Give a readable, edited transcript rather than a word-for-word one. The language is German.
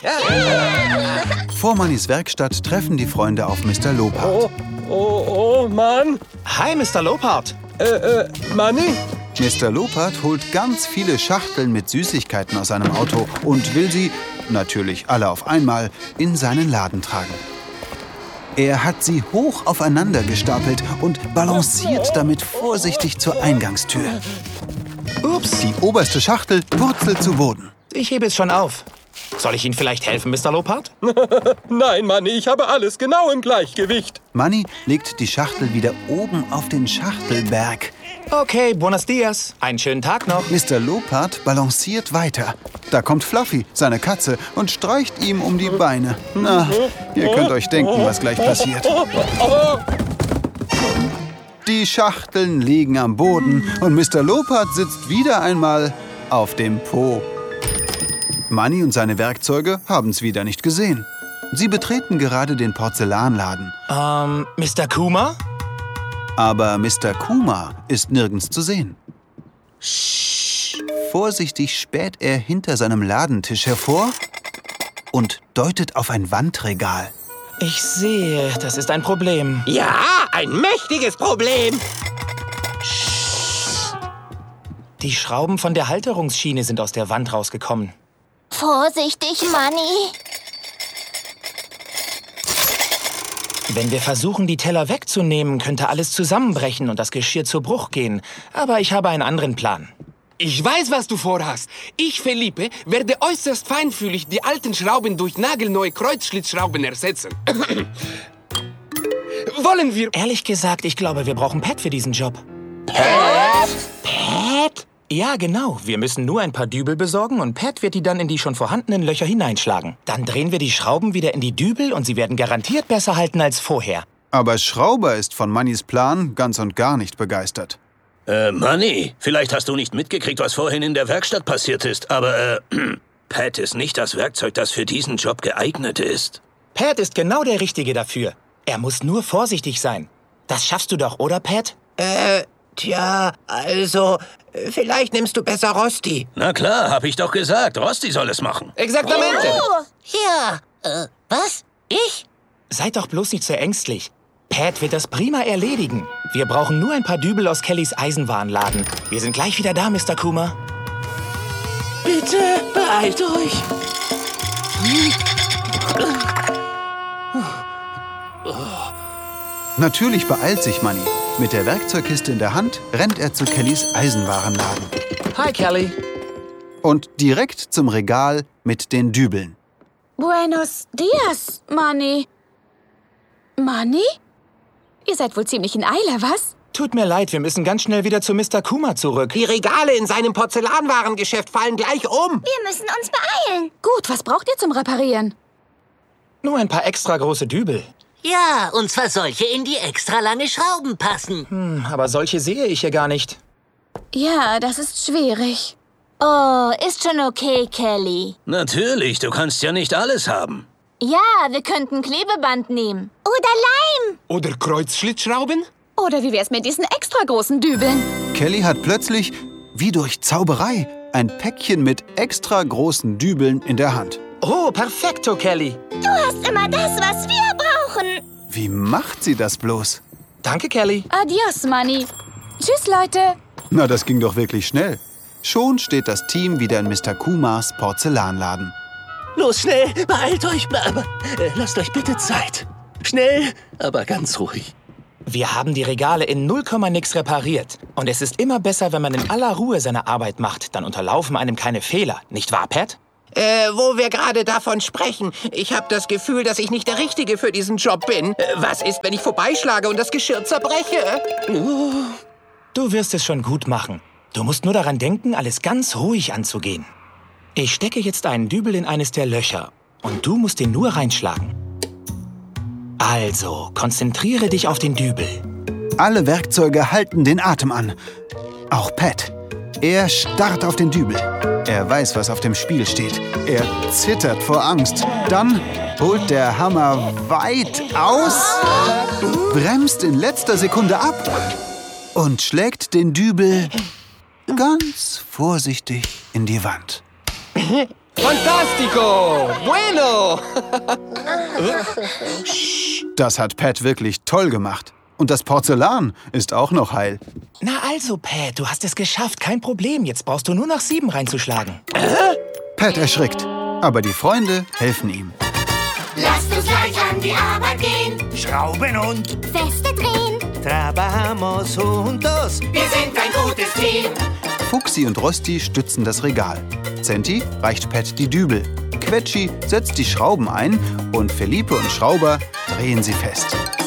Vor Mannys Werkstatt treffen die Freunde auf Mr. Lopart. Oh, Mann. Hi, Mr. Lopart. Manni? Mr. Lopart holt ganz viele Schachteln mit Süßigkeiten aus seinem Auto und will sie, natürlich alle auf einmal, in seinen Laden tragen. Er hat sie hoch aufeinander gestapelt und balanciert damit vorsichtig zur Eingangstür. Ups, Die oberste Schachtel purzelt zu Boden. ich hebe es schon auf. Soll ich Ihnen vielleicht helfen, Mr. Lopart? Nein, Manni, ich habe alles genau im Gleichgewicht. Manni legt die Schachtel wieder oben auf den Schachtelberg. Okay, buenos dias. Einen schönen Tag noch. Mr. Lopart balanciert weiter. Da kommt Fluffy, seine Katze, und streicht ihm um die Beine. Na, ihr könnt euch denken, was gleich passiert. Die Schachteln liegen am Boden und Mr. Lopart sitzt wieder einmal auf dem Po. Manni und seine Werkzeuge haben's wieder nicht gesehen. Sie betreten gerade den Porzellanladen. Mr. Kuma? Aber Mr. Kuma ist nirgends zu sehen. Vorsichtig späht er hinter seinem Ladentisch hervor und deutet auf ein Wandregal. Ich sehe, das ist ein Problem. Ja, ein mächtiges Problem. Die Schrauben von der Halterungsschiene sind aus der Wand rausgekommen. Vorsichtig, Manni. Wenn wir versuchen, die Teller wegzunehmen, könnte alles zusammenbrechen und das Geschirr zu Bruch gehen. Aber ich habe einen anderen Plan. Ich weiß, was du vorhast. Ich, Felipe, werde äußerst feinfühlig die alten Schrauben durch nagelneue Kreuzschlitzschrauben ersetzen. Wollen wir... Ehrlich gesagt, ich glaube, wir brauchen Pat für diesen Job. Pat? Ja, genau. Wir müssen nur ein paar Dübel besorgen und Pat wird die dann in die schon vorhandenen Löcher hineinschlagen. Dann drehen wir die Schrauben wieder in die Dübel und sie werden garantiert besser halten als vorher. Aber Schrauber ist von Mannys Plan ganz und gar nicht begeistert. Manni, vielleicht hast du nicht mitgekriegt, was vorhin in der Werkstatt passiert ist, aber, Pat ist nicht das Werkzeug, das für diesen Job geeignet ist. Pat ist genau der Richtige dafür. Er muss nur vorsichtig sein. Das schaffst du doch, oder, Pat? Vielleicht nimmst du besser Rosti. Na klar, hab ich doch gesagt, Rosti soll es machen. Exaktamente. Ja, was? Ich? Seid doch bloß nicht so ängstlich. Pat wird das prima erledigen. Wir brauchen nur ein paar Dübel aus Kellys Eisenwarenladen. Wir sind gleich wieder da, Mr. Kuma. Bitte, beeilt euch. Natürlich beeilt sich Manni. Mit der Werkzeugkiste in der Hand rennt er zu Kellys Eisenwarenladen. Hi, Kelly. Und direkt zum Regal mit den Dübeln. Buenos dias, Manni. Manni? Ihr seid wohl ziemlich in Eile, was? Tut mir leid, wir müssen ganz schnell wieder zu Mr. Kuma zurück. Die Regale in seinem Porzellanwarengeschäft fallen gleich um. Wir müssen uns beeilen. Gut, was braucht ihr zum Reparieren? Nur ein paar extra große Dübel. Ja, und zwar solche, in die extra lange Schrauben passen. Aber solche sehe ich hier gar nicht. Ja, das ist schwierig. Oh, ist schon okay, Kelly. Natürlich, du kannst ja nicht alles haben. Ja, wir könnten Klebeband nehmen. Oder Leim. Oder Kreuzschlitzschrauben? Oder wie wär's mit diesen extra großen Dübeln? Kelly hat plötzlich, wie durch Zauberei, ein Päckchen mit extra großen Dübeln in der Hand. Oh, perfekto, Kelly. Du hast immer das, was wir brauchen. Wie macht sie das bloß? Danke, Kelly. Adios, Manni. Tschüss, Leute. Na, das ging doch wirklich schnell. Schon steht das Team wieder in Mr. Kumas Porzellanladen. Los, schnell, beeilt euch, aber lasst euch bitte Zeit. Schnell, aber ganz ruhig. Wir haben die Regale in 0, nix repariert. Und es ist immer besser, wenn man in aller Ruhe seine Arbeit macht. Dann unterlaufen einem keine Fehler. Nicht wahr, Pat? Wo wir gerade davon sprechen, ich habe das Gefühl, dass ich nicht der Richtige für diesen Job bin. Was ist, wenn ich vorbeischlage und das Geschirr zerbreche? Du wirst es schon gut machen. Du musst nur daran denken, alles ganz ruhig anzugehen. Ich stecke jetzt einen Dübel in eines der Löcher. Und du musst den nur reinschlagen. Also, konzentriere dich auf den Dübel. Alle Werkzeuge halten den Atem an. Auch Pat. Er starrt auf den Dübel. Er weiß, was auf dem Spiel steht. Er zittert vor Angst. Dann holt der Hammer weit aus, bremst in letzter Sekunde ab und schlägt den Dübel ganz vorsichtig in die Wand. Fantastico! Bueno! Das hat Pat wirklich toll gemacht. Und das Porzellan ist auch noch heil. Na also, Pat, du hast es geschafft. Kein Problem. Jetzt brauchst du nur noch 7 reinzuschlagen. Pat erschrickt, aber die Freunde helfen ihm. Lasst uns gleich an die Arbeit gehen. Schrauben und Feste drehen. trabajamos juntos. Wir sind ein gutes Team. Fuchsi und Rosti stützen das Regal. Zenti reicht Pat die Dübel. Quetschi setzt die Schrauben ein und Felipe und Schrauber drehen sie fest.